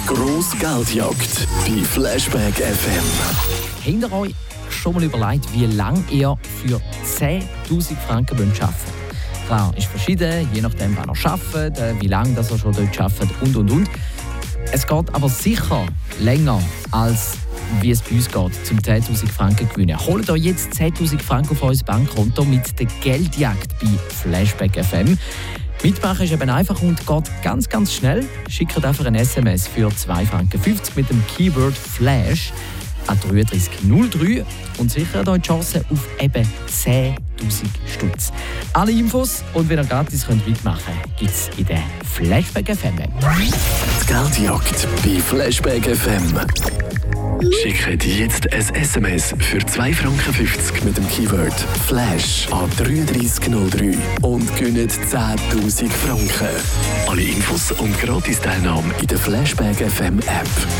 grosse Geldjagd bei Flashback FM. Habt ihr euch schon mal überlegt, wie lange ihr für 10'000 Franken arbeiten wollt? Klar, ist verschieden, je nachdem, wann ihr arbeitet, wie lange ihr schon dort arbeitet und. Es geht aber sicher länger, als wie es bei uns geht, zum 10'000 Franken gewinnen. Holt euch jetzt 10'000 Franken auf unser Bankkonto mit der Geldjagd bei Flashback FM. Mitmachen ist eben einfach und geht ganz, ganz schnell. Schickt einfach ein SMS für 2,50 Franken mit dem Keyword Flash an 3303 und sichert euch die Chance auf eben 10'000 Stutz. Alle Infos und wenn ihr gratis mitmachen könnt, gibt es in der Flashback FM App. Die Geldjagd bei Flashback FM. Schickt jetzt ein SMS für 2,50 Franken mit dem Keyword Flash an 3303 und gewinnt 10'000 Franken. Alle Infos und Gratis-Teilnahme in der Flashback FM App.